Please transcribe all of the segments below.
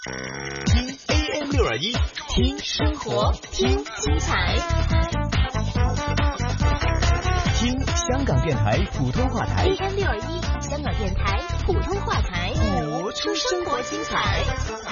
听 AM621，听生活，听精彩，听香港电台普通话台 AM621，香港电台普通话台， 活出生活精彩。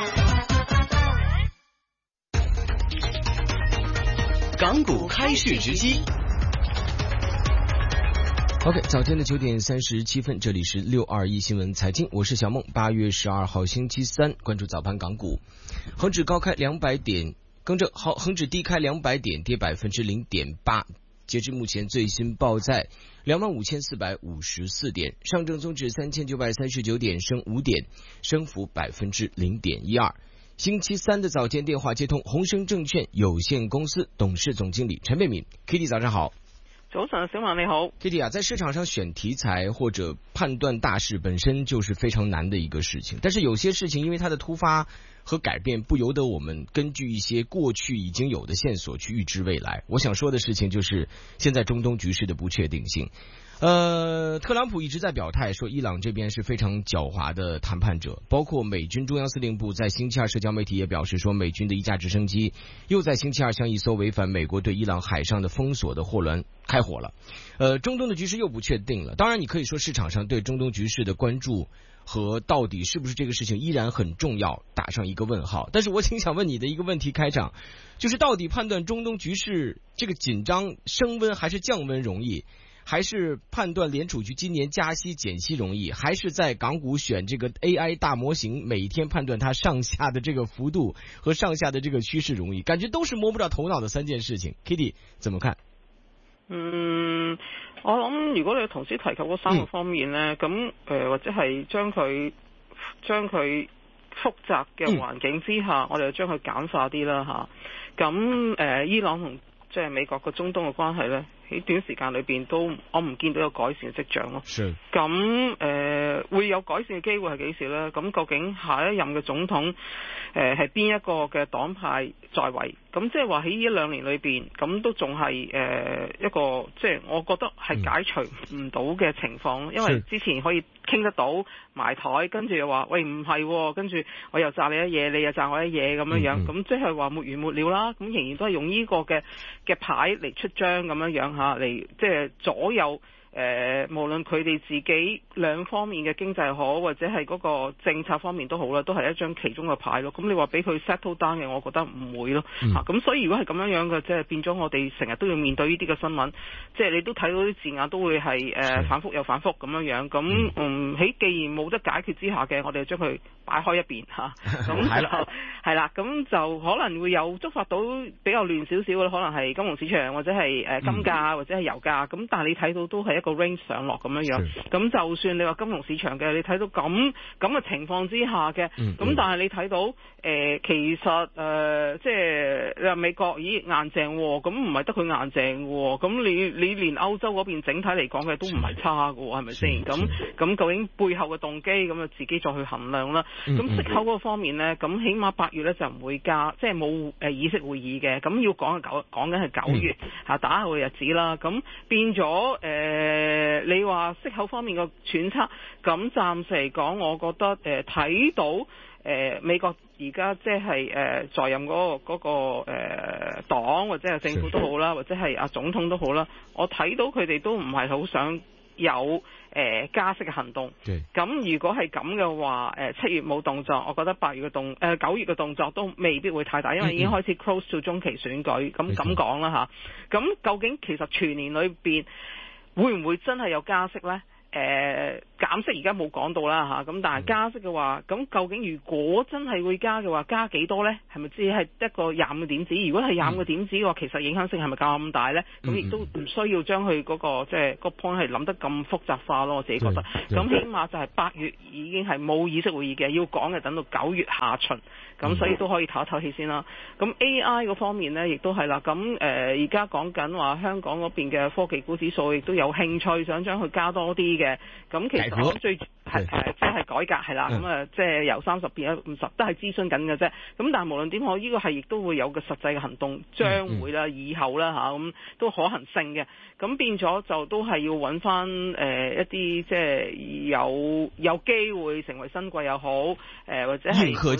港股开市直击。OK， 早间的9点37分，这里是621新闻财经，我是小梦。8月12号星期三，关注早盘港股，恒指高开200点，恒指低开200点，跌0.8%，截至目前最新报在25,454点，上证综指3939点，升5点，升幅0.12%。星期三的早间电话接通宏生证券有限公司董事总经理陈贝敏 ，Kitty 早上好。 早晨，小文你好。 Kitty 啊，在市场上选题材或者判断大势本身就是非常难的一个事情，但是有些事情因为它的突发和改变，不由得我们根据一些过去已经有的线索去预知未来。我想说的事情就是现在中东局势的不确定性。特朗普一直在表态说伊朗这边是非常狡猾的谈判者，包括美军中央司令部在星期二社交媒体也表示说，美军的一架直升机又在星期二向一艘违反美国对伊朗海上的封锁的货轮开火了。中东的局势又不确定了。当然你可以说市场上对中东局势的关注和到底是不是这个事情依然很重要打上一个问号。但是我挺想问你的一个问题开场，就是到底判断中东局势这个紧张升温还是降温容易，还是判断联储局今年加息减息容易，还是在港股选这个 AI 大模型每天判断它上下的这个幅度和上下的这个趋势容易，感觉都是摸不着頭腦的三件事情。 Kitty 怎麼看？ 我諗如果你頭先提及嗰3個方面呢，咁或者係將佢複雜嘅環境之下，我哋就將佢簡化啲啦嚇。咁伊朗同即係美國個中東嘅關係呢，喺短時間裏邊都我唔見到有改善嘅跡象咯。咁會有改善嘅機會係幾時呢？咁究竟下一任嘅總統係邊一個嘅黨派在位？咁即係話喺呢2年裏邊，咁都仲係一個即係我覺得係解除唔到嘅情況，因為之前可以傾得到埋台，跟住又話喂唔係，跟住我又炸你一嘢，你又炸我一嘢咁樣樣，咁即係話沒完沒了啦。咁仍然都係用呢個嘅牌嚟出張咁樣樣嚇，嚟即係左右。無論佢哋自己兩方面嘅經濟好，或者係嗰個政策方面都好啦，都係一張其中嘅牌咯。咁你話俾佢 settle down 嘅，我覺得唔會咯。咁所以如果係咁樣樣嘅，即係變咗我哋成日都要面對呢啲嘅新聞，即係你都睇到啲字眼都會係反覆又反覆咁樣樣。咁喺既然冇得解決之下嘅，我哋就將佢擺開一邊嚇。咁係啦，咁就可能會有觸發到比較亂少少嘅，可能係金融市場或者係金價或者係油價。咁但係你睇到都係一個 range 上落咁樣樣，咁就算你話金融市場嘅，你睇到咁嘅情況之下嘅，咁但係你睇到其實即係你話美國硬淨喎，咁唔係得佢硬淨喎，咁你連歐洲嗰邊整體嚟講嘅都唔係差嘅喎，係咪先？咁究竟背後嘅動機咁啊自己再去衡量啦。咁息口嗰個方面呢，咁起碼8月咧就唔會加，即係冇議息會議嘅，咁要講緊係9月打後嘅日子啦。咁變咗你話息口方面嘅揣測，咁暫時嚟講，我覺得睇到美國而家即係在任嗰個黨或者係政府都好啦，或者係總統都好啦，我睇到佢哋都唔係好想有加息嘅行動。咁如果係咁嘅話，7月冇動作，我覺得9月嘅動作都未必會太大，因為已經開始 close to 中期選舉。咁講啦嚇。咁究竟其實全年裏邊會唔會真係有加息呢？減息而家冇講到啦嚇，咁但係加息嘅話，咁究竟如果真係會加嘅話，加幾多呢？係咪只係一個25個點子？如果係25個點子嘅話，其實影響性係咪咁大呢？咁亦都唔需要將佢嗰個即係個 point 係諗得咁複雜化咯。我自己覺得，咁起碼就係8月已經係冇議息會議嘅，要講嘅等到9月下旬，咁所以都可以唞一唞氣先啦。咁 AI 嗰方面呢，亦都係啦。咁而家講緊話香港嗰邊嘅科技股指數亦都有興趣想將佢加多啲嘅。咁其實我最係即係改革係啦，咁即係由30變咗50，都係諮詢緊嘅啫。咁但係無論點好，呢個係亦都會有個實際嘅行動，將會啦，以後啦嚇，咁都可行性嘅。咁變咗就都係要揾翻一啲即係有機會成為新貴又好，或者係硬科技。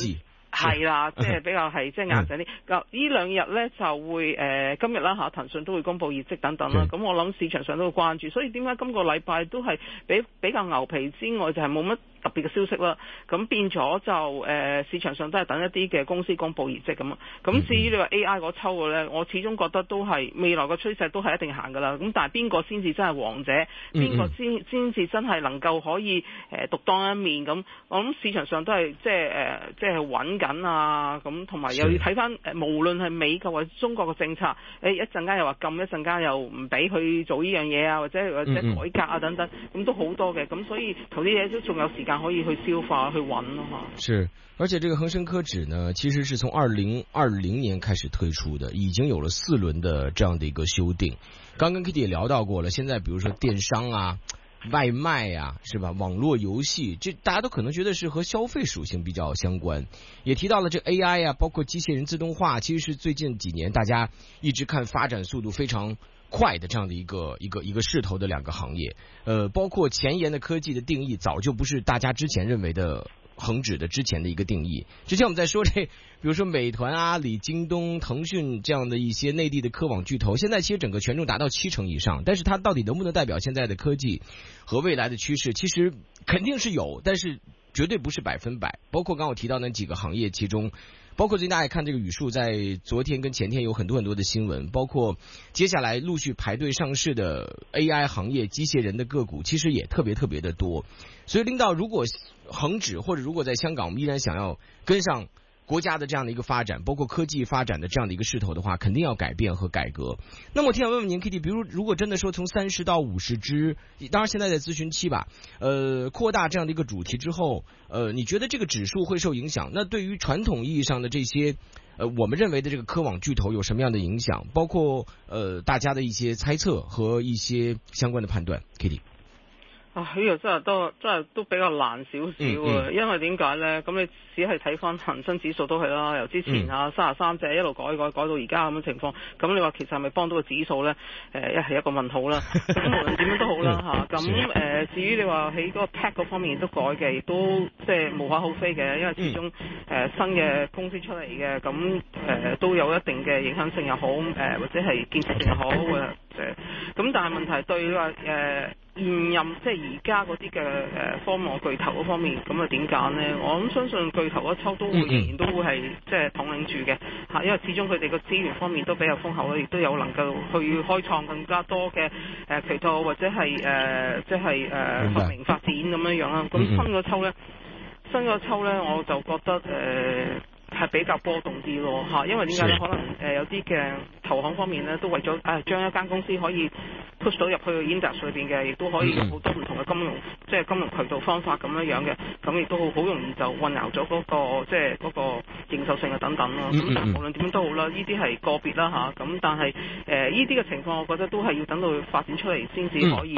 係啦，即係比較係即係硬淨啲。咁呢兩日咧就會今日啦嚇，騰訊都會公布業績等等啦。咁我諗市場上都會關注，所以點解今個禮拜都係比較牛皮之外，就係冇乜特別嘅消息啦。咁變咗就市場上都係等一啲嘅公司公布業績咁啊。咁至於你話 AI 嗰抽嘅咧，我始終覺得都係未來嘅趨勢都係一定行㗎啦。咁但係邊個先至真係王者？邊個先至真係能夠可以獨當一面咁？我諗市場上都係即係揾緊啊，咁同埋又要睇翻無論係美國或者中國嘅政策，一陣間又話禁，一陣間又唔俾佢做呢樣嘢啊，或者改革啊等等，咁都好多嘅，咁所以投資者都仲有時間可以去消化去揾咯嚇。 是，而且這個恒生科指呢，其實是從2020年開始推出的，已經有了4輪的這樣的一個修訂。剛剛 Kitty 也聊到過了，現在比如說電商啊、外賣啊，是吧？網絡遊戲，這大家都可能覺得是和消費屬性比較相關。也提到了這 AI 啊，包括機械人自動化，其實是最近幾年大家一直看發展速度非常快的這樣的一個勢頭的兩個行業。包括前沿的科技的定義，早就不是大家之前認為的恒指的之前的一個定義。之前我們在說比如說美團、阿里、京東、騰訊這樣的一些內地的科網巨頭，現在其實整個權重達到70%以上，但是它到底能不能代表現在的科技和未來的趨勢，其實肯定是有，但是絕對不是100%。包括剛剛我提到那幾個行業，其中包括最近大家看這個語數在昨天跟前天有很多的新聞，包括接下來陸續排隊上市的 AI 行業機械人的個股，其實也特別的多。所以領導，如果恒指或者如果在香港我們依然想要跟上國家的這樣的一個發展，包括科技發展的這樣的一個勢頭的話，肯定要改變和改革。那麼我挺想問問您 Kitty， 比如如果真的說從30到50隻，當然現在在諮詢期吧，擴大這樣的一個主題之後，你覺得這個指數會受影響？那對於傳統意義上的這些我們認為的這個科網巨頭有什麼樣的影響？包括大家的一些猜測和一些相關的判斷 ，Kitty。 呢個真係都比較難少少啊，因為點解呢？咁你只係睇翻恒生指數都係啦，由之前33隻一路改到而家咁嘅情況，咁你話其實係咪幫到個指數呢？係一個問號啦。咁無論點樣都好啦嚇。咁至於你話喺嗰個 tech 嗰方面都改嘅，亦都即係無可厚非嘅，因為始終新嘅公司出嚟嘅，咁都有一定嘅影響性又好，或者係建設性又好咁但係問題對話現任即係而家嗰啲嘅科網巨頭嗰方面，咁啊點揀呢？我諗相信巨頭嗰抽都會仍然都會係即係統領住嘅嚇，因為始終佢哋個資源方面都比較豐厚啦，亦都有能夠去開創更加多嘅渠道或者係即係發明發展咁樣樣啦。咁新嗰抽呢，我就覺得係比較波動啲咯嚇，因為點解呢？可能有啲嘅投行方面呢，都為咗將一間公司可以 push 到入去個 index 裏邊嘅，亦都可以用好多唔同嘅金融渠道方法咁樣嘅，咁亦都好容易就混淆咗嗰個即係嗰個認受性啊等等啦。咁但係無論點樣都好啦，呢啲係個別啦嚇。咁但係呢啲嘅情況，我覺得都係要等到發展出嚟先至可以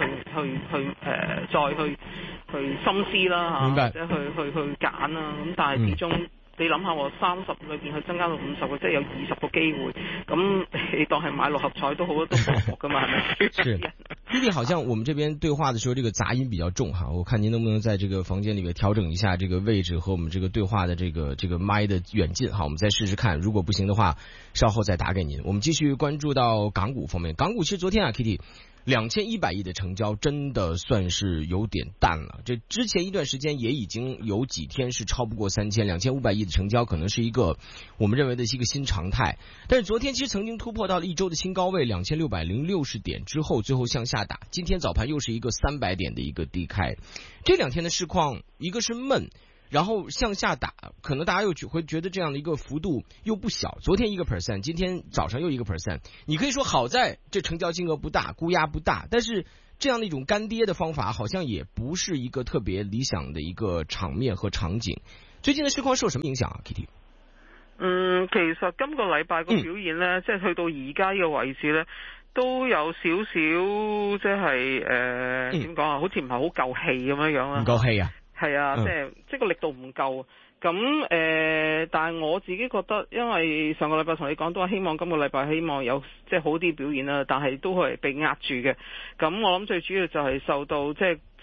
再去深思啦嚇，或者去揀啦。咁但係始終你諗下喎，30裏邊去增加到50個，即係有20個機會，咁你當係買6合彩都好都搏噶嘛，係咪？ 是。Kitty 好像我們這邊對話的時候，這個雜音比較重哈，我看您能不能在這個房間裏面調整一下這個位置和我們這個對話的這個麥的遠近哈，我們再試試看，如果不行的話，稍後再打給您。我們繼續關注到港股方面，港股其實昨天啊 ，Kitty 2100億的成交真的算是有點淡了。這之前一段時間也已經有幾天是超不過2500億的成交，可能是一個我們認為的是一個新常態。但是昨天其實曾經突破到了一周的新高位2660點之後，最後向下打。今天早盤又是一個300點的一個低開。這兩天的市況，一個是悶，然後向下打，可能大家又會覺得這樣的一個幅度又不小。昨天1%，今天早上又1%。你可以說好在這成交金額不大，估壓不大，但是這樣的一種乾跌的方法，好像也不是一個特別理想的一個場面和場景。最近的市況受什麼影響啊 ，Kitty？ 其實今個禮拜個表現呢，即係去到而家呢個位置呢，都有少少即係點講啊，好似唔係好夠氣咁樣樣啦。唔夠氣啊？係啊，即係個力度唔夠。咁但係我自己覺得，因為上個禮拜同你講都話希望今個禮拜希望有即係好啲表現啦，但係都係被壓住嘅。咁我諗最主要就係受到即係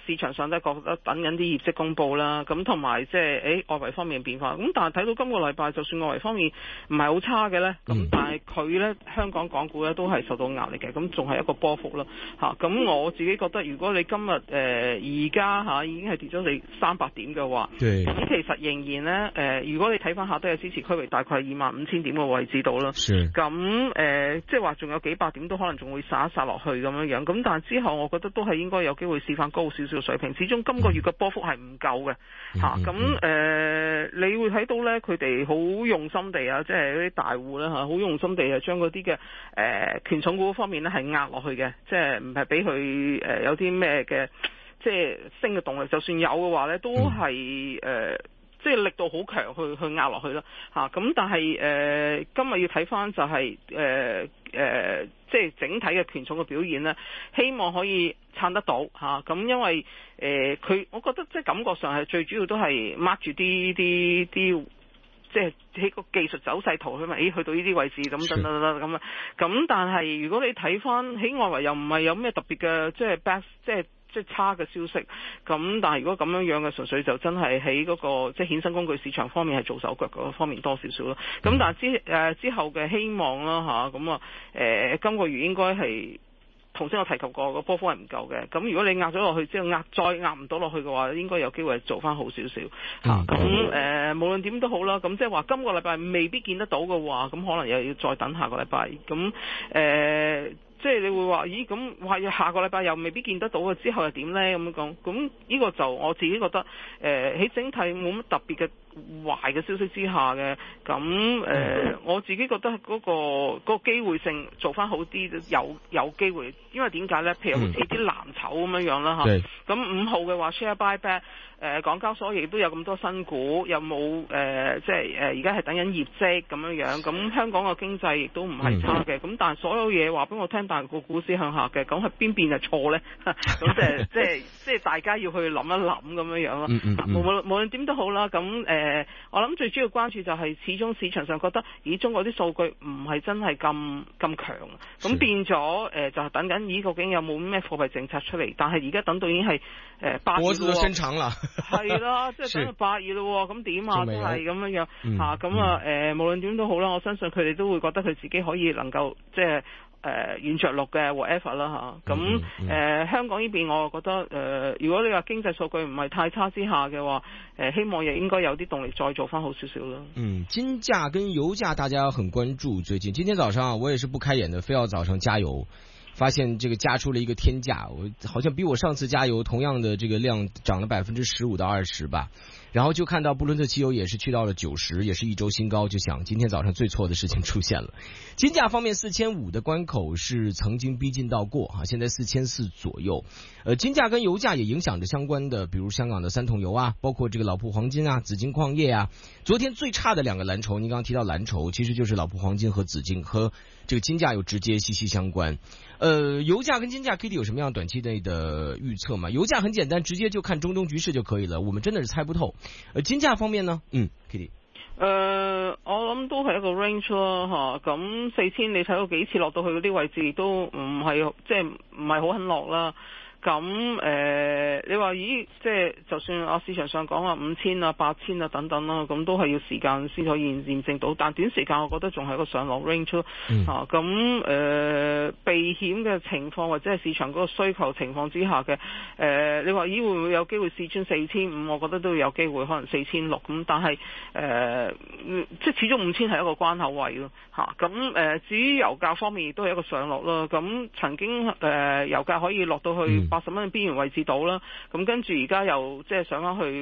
市場上都覺得等緊啲業績公佈啦，咁同埋即係外圍方面變化。咁但係睇到今個禮拜，就算外圍方面唔係好差嘅咧，咁但係佢咧香港港股咧都係受到壓力嘅，咁仲係一個波幅啦嚇。咁我自己覺得，如果你今日而家嚇已經係跌咗你300點嘅話，咁其實仍然咧如果你睇翻下都有支持區域，大概係25,000點嘅位置度啦。咁即係話仲有幾百點都可能仲會殺一殺落去咁樣樣。咁但係之後我覺得都係應該有機會試翻高少少水平。始終今個月嘅波幅係唔夠嘅嚇。咁你會睇到咧，佢哋好用心地啊，即係嗰啲大戶咧嚇，好用心地將嗰啲嘅權重股方面咧係壓落去嘅，即係唔係俾佢有啲咩嘅即係升嘅動力。就算有嘅話咧，都係即係力度好強去壓落去啦嚇。咁但係今日要睇翻就係即係整體嘅權重嘅表現咧，希望可以撐得到嚇。咁因為佢我覺得即係感覺上係最主要都係 mark 住啲即係喺個技術走勢圖去咪，去到呢啲位置咁等等咁啊。咁但係如果你睇翻喺外圍又唔係有咩特別嘅即係 back 即係差嘅消息，咁但係如果咁樣嘅純粹就真係喺嗰個即係衍生工具市場方面係做手腳嗰方面多少少咯。咁但係之後嘅希望啦嚇，咁今個月應該係頭先我提及過個波幅係唔夠嘅。咁如果你壓咗落去之後再壓唔到落去嘅話，應該有機會做翻好少少嚇。咁無論點都好啦，咁即係話今個禮拜未必見得到嘅話，咁可能又要再等下個禮拜。咁即係你會話，咦咁話下個禮拜又未必見得到嘅，之後又點呢？咁樣講，咁呢個就我自己覺得，喺整體冇乜特別嘅壞嘅消息之下嘅，咁我自己覺得嗰個機會性做翻好啲，有機會，因為點解呢？譬如好似啲藍籌咁樣啦嚇，咁5號嘅話 share buyback。港交所亦都有咁多新股，有冇即係而家係等緊業績咁樣樣。咁香港嘅經濟亦都唔係差嘅。咁但係所有嘢話俾我聽，但係個股市向下嘅，咁係邊邊係錯咧？咁即係大家要去諗一諗咁樣樣咯。無論點都好啦。咁我諗最主要關注就係始終市場上覺得，咦中國啲數據唔係真係咁強，咁變咗就係等緊咦究竟有冇咩貨幣政策出嚟？但係而家等到已經係8月咯。伸長啦。係啦，即係等到8月咯，咁點啊？真係咁樣樣嚇，咁無論點都好啦，我相信佢哋都會覺得佢自己可以能夠即係軟着陸嘅 whatever 啦嚇。咁香港呢邊我覺得如果你話經濟數據唔係太差之下嘅話，希望亦應該有啲動力再做翻好少少咯。 金價跟油價大家很關注，最近今天早上我也是不開眼的，非要早上加油。發現這個加出了一個天價，我好像比我上次加油同樣的這個量漲了15%到20%吧。然後就看到布倫特汽油也是去到了90，也是一周新高。就想今天早上最錯的事情出現了。金價方面4500的關口是曾經逼近到過啊，現在4400左右。金價跟油價也影響着相關的，比如香港的三桶油啊，包括這個老鋪黃金啊、紫金礦業啊。昨天最差的兩個藍籌，您剛剛提到藍籌，其實就是老鋪黃金和紫金，和這個金價有直接息息相關。油價跟金價 Kitty 有什麼樣短期內的預測嗎？油價很簡單，直接就看中東局勢就可以了，我們真的是猜不透。金價方面呢？Kitty， 我諗都係一個 range 咯嚇，咁4000你睇到幾次落到去嗰啲位置都唔係即係唔係好肯落啦。咁你話咦，即係就算市場上講話5000啊、8000啊等等啦，咁都係要時間先可以驗證到。但短時間我覺得仲係一個上落 range 咯。咁避險嘅情況或者係市場嗰個需求情況之下嘅，你話咦會唔會有機會試穿4500？我覺得都有機會，可能4600咁。但係即係始終5000係一個關口位咯。咁至於油價方面亦都係一個上落啦。咁曾經油價可以落到去80蚊邊緣位置到啦，咁跟住而家又即係上翻去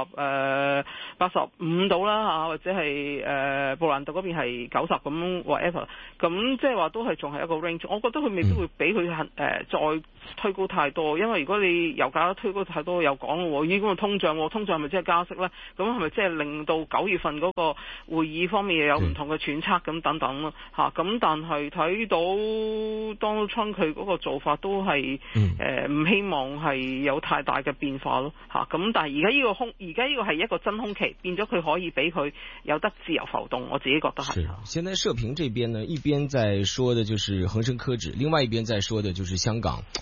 85到啦嚇，或者係布蘭特嗰邊係90咁 whatever， 咁即係話都係仲係一個 range。我覺得佢未必會俾佢再推高太多，因為如果你油價推高太多，又講喎，咦咁個通脹係咪即係加息咧？咁係咪即係令到9月份嗰個會議方面又有唔同嘅揣測咁等等咯嚇？咁但係睇到 Donald Trump 佢嗰個做法都係唔希望係有太大嘅變化咯嚇，咁但係而家呢個係一個真空期，變咗佢可以俾佢有得自由浮動，我自己覺得係。 現在社評這邊呢，一邊在說的就是恒生科指，另外一邊在說的就是香港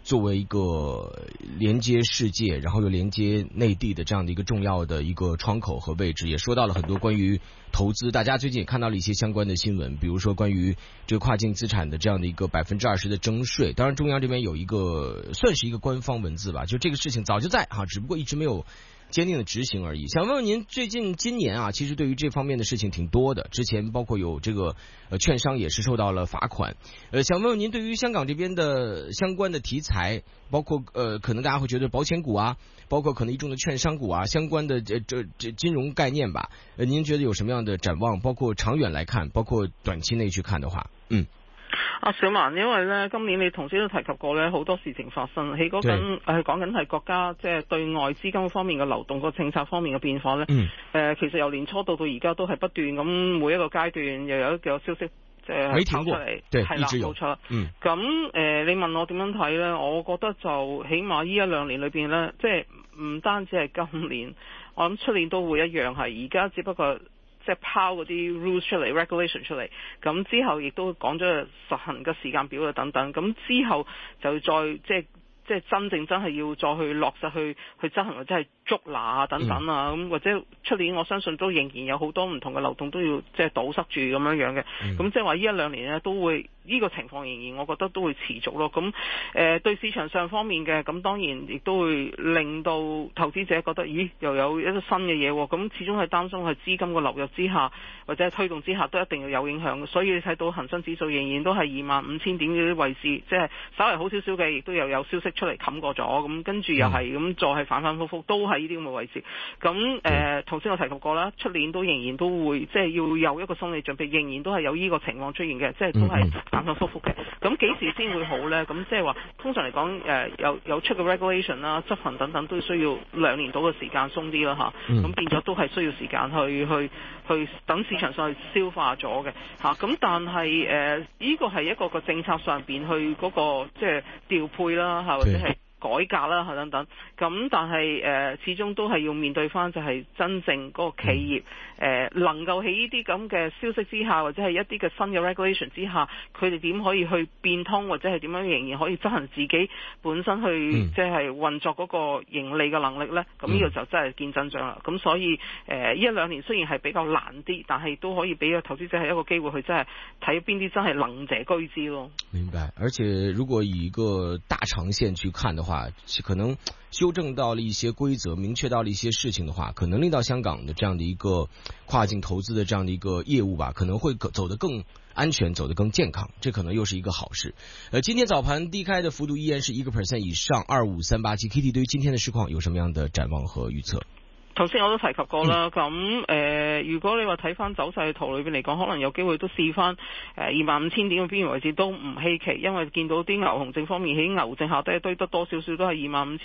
作为一个连接世界，然后又连接内地的这样的一个重要的一个窗口和位置，也说到了很多关于投资，大家最近也看到了一些相关的新闻，比如说关于这个跨境资产的这样的一个20%的征税。当然中央这边有一个算是一个官方文字吧，就这个事情早就在只不过一直没有坚定的执行而已。想问问您，最近今年其实对于这方面的事情挺多的，之前包括有这个券商也是受到了罚款。想问问您，对于香港这边的相关的题材，包括可能大家会觉得保险股包括可能一众的券商股相關的這金融概念吧，您覺得有什麼樣的展望？包括長遠來看，包括短期內去看的話， 小文，因為咧今年你同時都提及過咧好多事情發生，講緊係國家即係對外資金方面嘅流動個政策方面嘅變化咧。其實由年初到而家都係不斷咁每一個階段又有一個消息即係跑出嚟，係啦，冇錯。咁你問我點樣睇咧？我覺得就起碼呢1-2年裏邊咧，即係唔單止係今年，我諗出年都會一樣係。而家只不過即係拋嗰啲 rules 出嚟 regulation 出嚟，咁之後亦都講咗實行嘅時間表啊等等，咁之後就再即係真正真係要再去落實去執行，或者係捉拿等等咁或者出年我相信都仍然有好多唔同嘅流動都要即係堵塞住咁樣嘅，咁即係話呢1-2年咧都會呢個情況仍然我覺得都會持續咯。咁對市場上方面嘅，咁當然亦都會令到投資者覺得咦又有一個新嘅嘢喎，咁始終係擔心係資金嘅流入之下或者係推動之下都一定要有影響，所以你睇到恒生指數仍然都係25,000點嗰啲位置，即係稍為好少少嘅，亦都有消息出嚟冚過咗，咁跟住又係咁再係反反覆覆都係呢啲咁嘅位置。咁頭先我提及過啦，出年都仍然都會即係要有一個心理準備，仍然都係有呢個情況出現嘅，即係都係反反覆覆嘅。咁幾時先會好呢？咁即係話通常嚟講有出個 regulation 啦、執行等等都需要2年到嘅時間鬆啲啦嚇。咁變咗都係需要時間去等市場上去消化咗嘅嚇。咁但係呢個係一個政策上邊去嗰個即係調配啦嚇，或者係改革啦等等，咁但係始終都係要面對翻就係真正嗰個企業能夠喺呢啲咁嘅消息之下，或者係一啲嘅新嘅 regulation 之下，佢哋點可以去變通，或者係點樣仍然可以執行自己本身去即係運作嗰個盈利嘅能力呢？咁呢個就真係見真章啦。咁所以1-2年雖然係比較難啲，但係都可以俾個投資者係一個機會去真係睇邊啲真係能者居之咯。 明白。而且如果以一個大長線去看的話，可能修正到了一些規則，明確到了一些事情的話，可能令到香港的這樣的一個跨境投資的這樣的一個業務吧，可能會走得更安全，走得更健康，這可能又是一個好事。今天早盤低開的幅度依然是1% 以上，25387。Kitty 對於今天的市況有什麼樣的展望和預測？ 頭先我都提及過啦，咁如果你話睇翻走勢圖裏邊嚟講，可能有機會都試翻25,000點嘅邊緣位置都唔稀奇，因為見到啲牛熊證方面喺牛證下低堆得多少少都係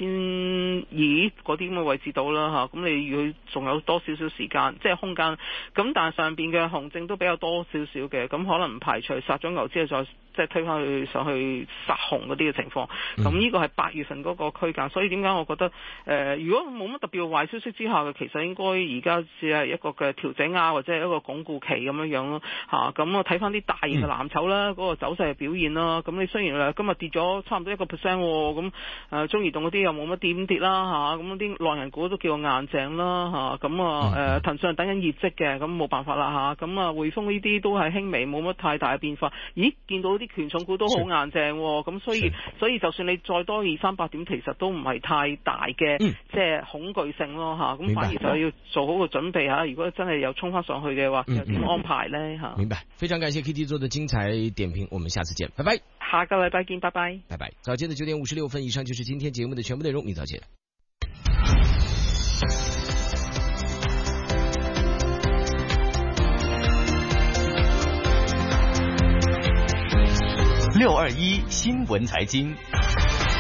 25,200嗰啲咁嘅位置到啦嚇，咁你如果仲有多少少時間即係空間，咁但係上邊嘅熊證都比較多少少嘅，咁可能唔排除殺咗牛之後再即係推翻去上去殺熊嗰啲嘅情況，咁呢個係8月份嗰個區間，所以點解我覺得如果冇乜特別壞消息之下，其實應該而家只係一個嘅調整或者係一個鞏固期咁樣樣咯嚇。咁我睇翻啲大型嘅藍籌啦，嗰個走勢嘅表現啦。咁你雖然今日跌咗差唔多1%喎，咁中移動嗰啲又冇乜點跌啦嚇。咁啲內銀股都叫硬淨啦嚇。咁騰訊等緊業績嘅，咁冇辦法啦嚇。咁匯豐呢啲都係輕微，冇乜太大嘅變化。咦，見到啲權重股都好硬淨喎，咁所以就算你再多200-300點，其實都唔係太大嘅即係恐懼性咯嚇。咁反而就要做好個準備嚇，如果真係又衝翻上去嘅話，又點安排呢嚇？ 明白，非常感謝 Kitty 做的精彩點評，我們下次見，拜拜。 下個禮拜見，拜拜。 拜拜。早間的9點56分以上就是今天節目的全部內容，明早見。 621新聞財經。